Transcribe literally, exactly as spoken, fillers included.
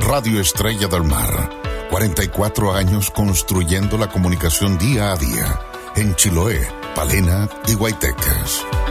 Radio Estrella del Mar. cuarenta y cuatro años construyendo la comunicación día a día. En Chiloé, Palena y Guaytecas.